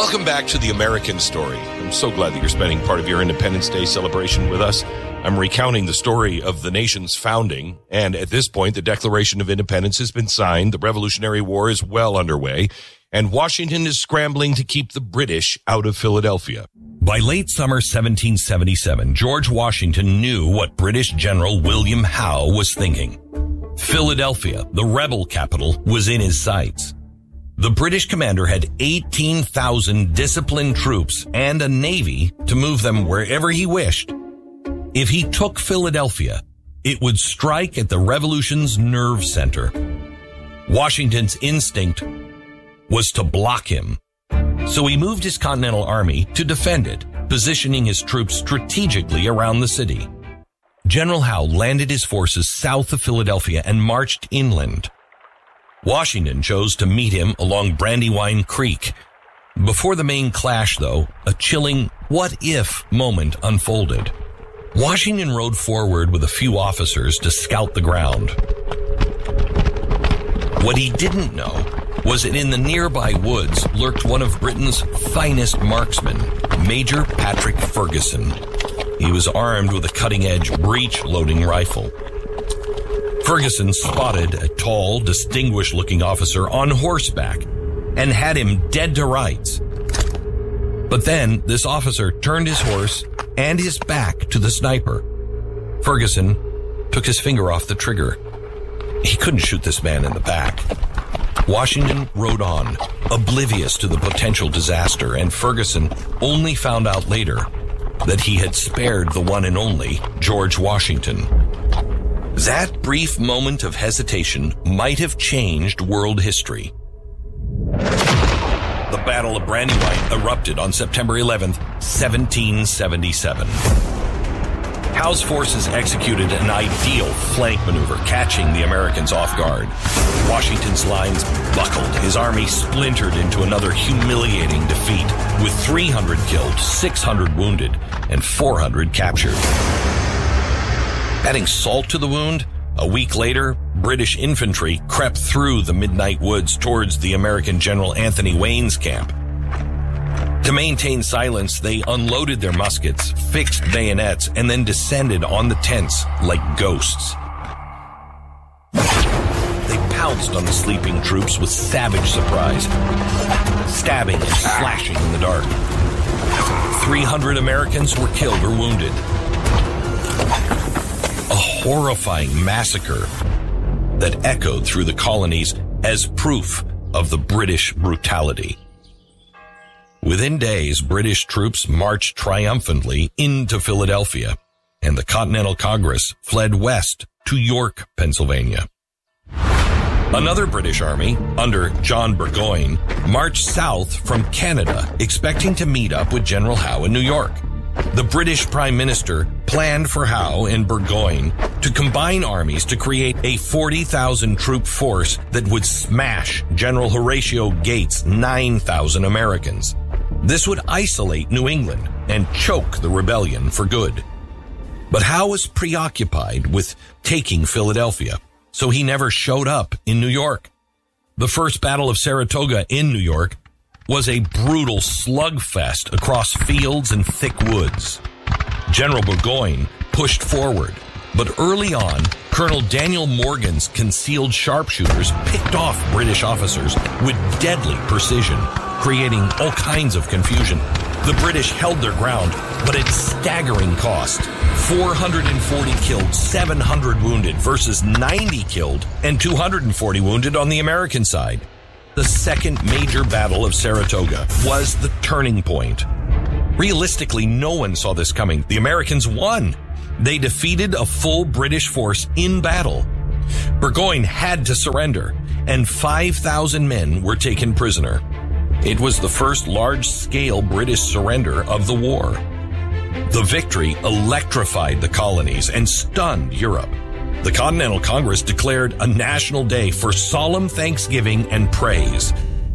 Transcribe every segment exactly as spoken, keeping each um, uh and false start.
Welcome back to The American Story. I'm so glad that you're spending part of your Independence Day celebration with us. I'm recounting the story of the nation's founding, and at this point, the Declaration of Independence has been signed, the Revolutionary War is well underway, and Washington is scrambling to keep the British out of Philadelphia. By late summer seventeen seventy-seven, George Washington knew what British General William Howe was thinking. Philadelphia, the rebel capital, was in his sights. The British commander had eighteen thousand disciplined troops and a navy to move them wherever he wished. If he took Philadelphia, it would strike at the revolution's nerve center. Washington's instinct was to block him. So he moved his Continental Army to defend it, positioning his troops strategically around the city. General Howe landed his forces south of Philadelphia and marched inland. Washington chose to meet him along Brandywine Creek. Before the main clash, though, a chilling what-if moment unfolded. Washington rode forward with a few officers to scout the ground. What he didn't know was that in the nearby woods lurked one of Britain's finest marksmen, Major Patrick Ferguson. He was armed with a cutting-edge breech-loading rifle. Ferguson spotted a tall, distinguished-looking officer on horseback and had him dead to rights. But then this officer turned his horse and his back to the sniper. Ferguson took his finger off the trigger. He couldn't shoot this man in the back. Washington rode on, oblivious to the potential disaster, and Ferguson only found out later that he had spared the one and only George Washington. That brief moment of hesitation might have changed world history. The Battle of Brandywine erupted on September eleventh, seventeen seventy-seven. Howe's forces executed an ideal flank maneuver, catching the Americans off guard. Washington's lines buckled. His army splintered into another humiliating defeat, with three hundred killed, six hundred wounded, and four hundred captured. Adding salt to the wound, a week later, British infantry crept through the midnight woods towards the American General Anthony Wayne's camp. To maintain silence, they unloaded their muskets, fixed bayonets, and then descended on the tents like ghosts. They pounced on the sleeping troops with savage surprise, stabbing and slashing in the dark. three hundred Americans were killed or wounded. A horrifying massacre that echoed through the colonies as proof of the British brutality. Within days, British troops marched triumphantly into Philadelphia, and the Continental Congress fled west to York, Pennsylvania. Another British army, under John Burgoyne, marched south from Canada, expecting to meet up with General Howe in New York. The British Prime Minister planned for Howe and Burgoyne to combine armies to create a forty thousand troop force that would smash General Horatio Gates' nine thousand Americans. This would isolate New England and choke the rebellion for good. But Howe was preoccupied with taking Philadelphia, so he never showed up in New York. The First Battle of Saratoga in New York was a brutal slugfest across fields and thick woods. General Burgoyne pushed forward, but early on, Colonel Daniel Morgan's concealed sharpshooters picked off British officers with deadly precision, creating all kinds of confusion. The British held their ground, but at staggering cost. four hundred forty killed, seven hundred wounded versus ninety killed and two hundred forty wounded on the American side. The second major battle of Saratoga was the turning point. Realistically, no one saw this coming. The Americans won. They defeated a full British force in battle. Burgoyne had to surrender, and five thousand men were taken prisoner. It was the first large-scale British surrender of the war. The victory electrified the colonies and stunned Europe. The Continental Congress declared a national day for solemn thanksgiving and praise.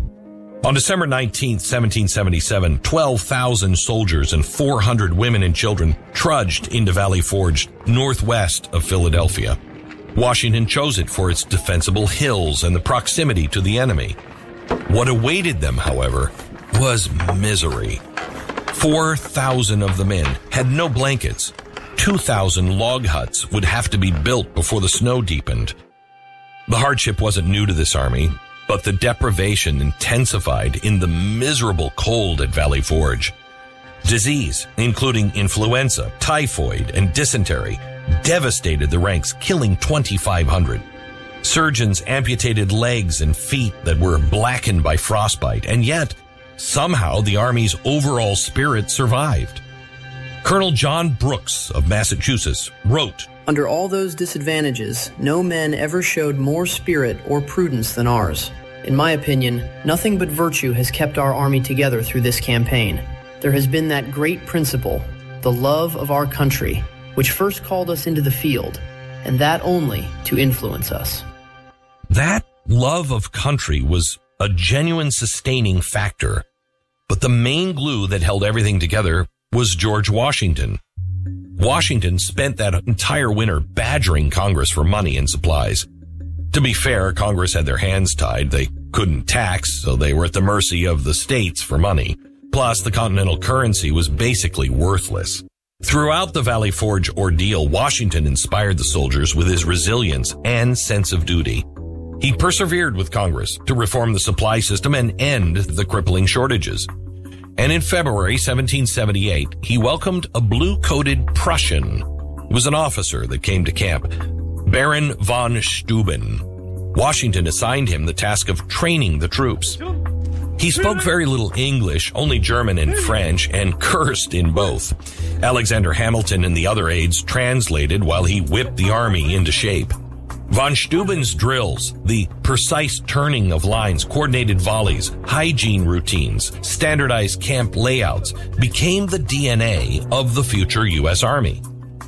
On December nineteenth, seventeen seventy-seven, twelve thousand soldiers and four hundred women and children trudged into Valley Forge, northwest of Philadelphia. Washington chose it for its defensible hills and the proximity to the enemy. What awaited them, however, was misery. four thousand of the men had no blankets. two thousand log huts would have to be built before the snow deepened. The hardship wasn't new to this army, but the deprivation intensified in the miserable cold at Valley Forge. Disease, including influenza, typhoid, and dysentery, devastated the ranks, killing twenty-five hundred. Surgeons amputated legs and feet that were blackened by frostbite, and yet, somehow the Army's overall spirit survived. Colonel John Brooks of Massachusetts wrote, "Under all those disadvantages, no men ever showed more spirit or prudence than ours. In my opinion, nothing but virtue has kept our Army together through this campaign. There has been that great principle, the love of our country, which first called us into the field, and that only to influence us." That love of country was a genuine sustaining factor, but the main glue that held everything together was George Washington. Washington spent that entire winter badgering Congress for money and supplies. To be fair, Congress had their hands tied. They couldn't tax, so they were at the mercy of the states for money. Plus, the continental currency was basically worthless. Throughout the Valley Forge ordeal, Washington inspired the soldiers with his resilience and sense of duty. He persevered with Congress to reform the supply system and end the crippling shortages. And in February seventeen seventy-eight, he welcomed a blue-coated Prussian. He was an officer that came to camp, Baron von Steuben. Washington assigned him the task of training the troops. He spoke very little English, only German and French, and cursed in both. Alexander Hamilton and the other aides translated while he whipped the army into shape. Von Steuben's drills, the precise turning of lines, coordinated volleys, hygiene routines, standardized camp layouts, became the D N A of the future U S Army.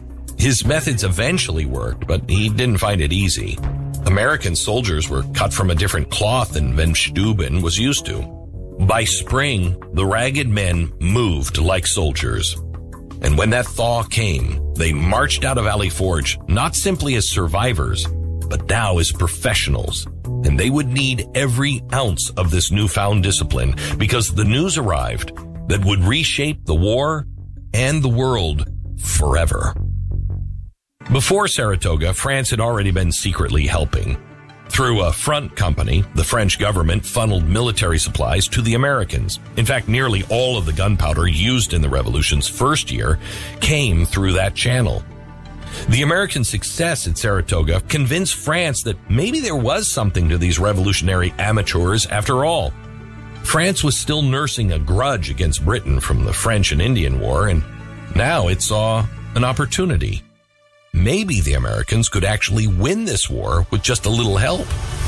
His methods eventually worked, but he didn't find it easy. American soldiers were cut from a different cloth than von Steuben was used to. By spring, the ragged men moved like soldiers. And when that thaw came, they marched out of Valley Forge not simply as survivors, but now as professionals. And they would need every ounce of this newfound discipline because the news arrived that would reshape the war and the world forever. Before Saratoga, France had already been secretly helping. Through a front company, the French government funneled military supplies to the Americans. In fact, nearly all of the gunpowder used in the revolution's first year came through that channel. The American success at Saratoga convinced France that maybe there was something to these revolutionary amateurs after all. France was still nursing a grudge against Britain from the French and Indian War, and now it saw an opportunity. Maybe the Americans could actually win this war with just a little help.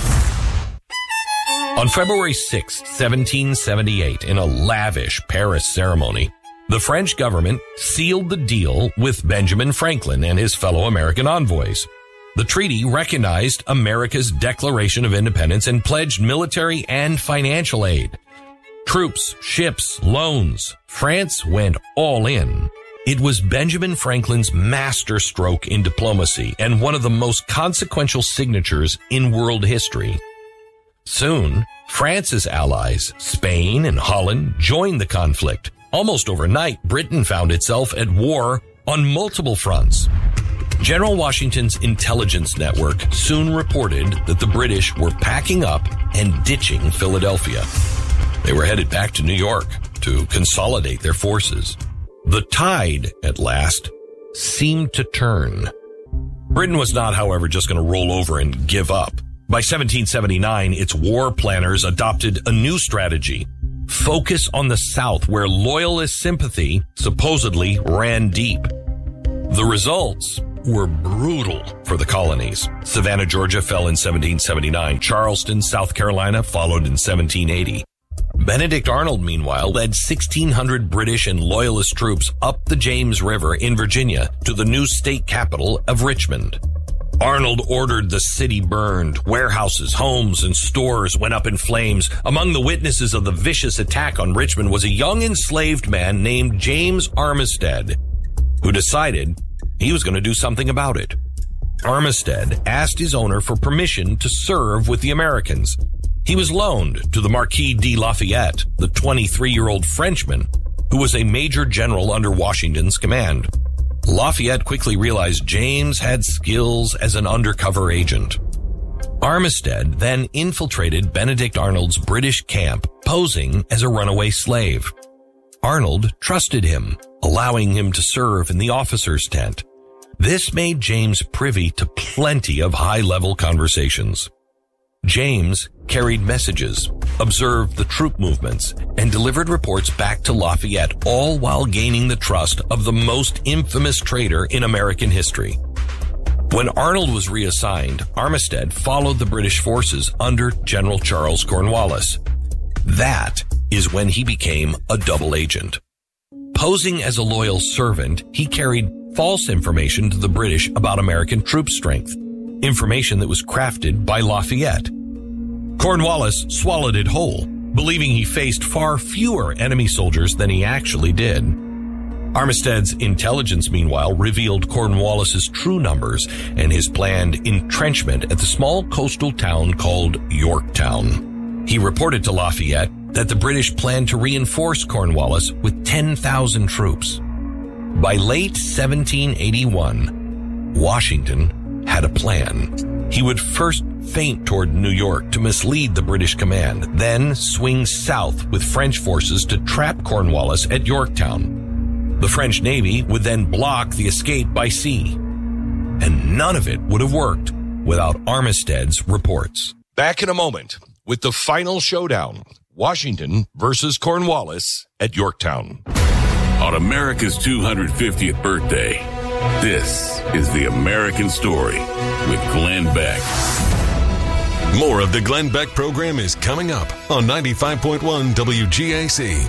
On February sixth, seventeen seventy-eight, in a lavish Paris ceremony, the French government sealed the deal with Benjamin Franklin and his fellow American envoys. The treaty recognized America's Declaration of Independence and pledged military and financial aid. Troops, ships, loans. France went all in. It was Benjamin Franklin's masterstroke in diplomacy and one of the most consequential signatures in world history. Soon, France's allies, Spain and Holland, joined the conflict. Almost overnight, Britain found itself at war on multiple fronts. General Washington's intelligence network soon reported that the British were packing up and ditching Philadelphia. They were headed back to New York to consolidate their forces. The tide, at last, seemed to turn. Britain was not, however, just going to roll over and give up. By seventeen seventy-nine, its war planners adopted a new strategy. Focus on the South, where loyalist sympathy supposedly ran deep. The results were brutal for the colonies. Savannah, Georgia fell in seventeen seventy-nine. Charleston, South Carolina followed in seventeen eighty. Benedict Arnold, meanwhile, led sixteen hundred British and Loyalist troops up the James River in Virginia to the new state capital of Richmond. Arnold ordered the city burned. Warehouses, homes, and stores went up in flames. Among the witnesses of the vicious attack on Richmond was a young enslaved man named James Armistead, who decided he was going to do something about it. Armistead asked his owner for permission to serve with the Americans. He was loaned to the Marquis de Lafayette, the twenty-three-year-old Frenchman, who was a major general under Washington's command. Lafayette quickly realized James had skills as an undercover agent. Armistead then infiltrated Benedict Arnold's British camp, posing as a runaway slave. Arnold trusted him, allowing him to serve in the officer's tent. This made James privy to plenty of high-level conversations. James carried messages, observed the troop movements, and delivered reports back to Lafayette, all while gaining the trust of the most infamous traitor in American history. When Arnold was reassigned, Armistead followed the British forces under General Charles Cornwallis. That is when he became a double agent. Posing as a loyal servant, he carried false information to the British about American troop strength, information that was crafted by Lafayette. Cornwallis swallowed it whole, believing he faced far fewer enemy soldiers than he actually did. Armistead's intelligence, meanwhile, revealed Cornwallis's true numbers and his planned entrenchment at the small coastal town called Yorktown. He reported to Lafayette that the British planned to reinforce Cornwallis with ten thousand troops. By late seventeen eighty-one, Washington had a plan. He would first feint toward New York to mislead the British command, then swing south with French forces to trap Cornwallis at Yorktown. The French Navy would then block the escape by sea. And none of it would have worked without Armistead's reports. Back in a moment with the final showdown, Washington versus Cornwallis at Yorktown. On America's two hundred fiftieth birthday, this is The American Story with Glenn Beck. More of the Glenn Beck program is coming up on ninety-five point one W G A C.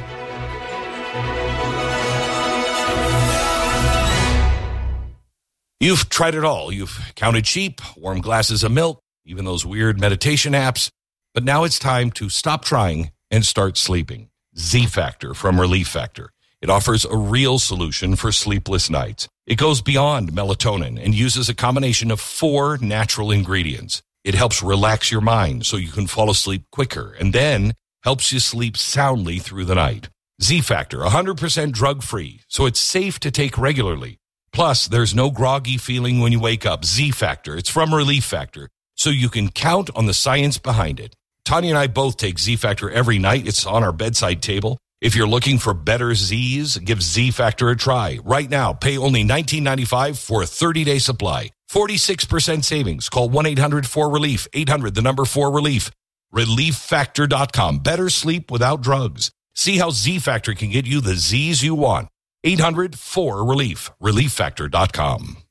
You've tried it all. You've counted sheep, warm glasses of milk, even those weird meditation apps. But now it's time to stop trying and start sleeping. Z-Factor from Relief Factor. It offers a real solution for sleepless nights. It goes beyond melatonin and uses a combination of four natural ingredients. It helps relax your mind so you can fall asleep quicker and then helps you sleep soundly through the night. Z-Factor, one hundred percent drug-free, so it's safe to take regularly. Plus, there's no groggy feeling when you wake up. Z-Factor, it's from Relief Factor, so you can count on the science behind it. Tanya and I both take Z-Factor every night. It's on our bedside table. If you're looking for better Z's, give Z-Factor a try. Right now, pay only nineteen ninety-five for a thirty-day supply. forty-six percent savings. Call one eight hundred four relief. eight hundred, the number four relief. relief factor dot com. Better sleep without drugs. See how Z-Factor can get you the Z's you want. eight hundred four relief. relief factor dot com.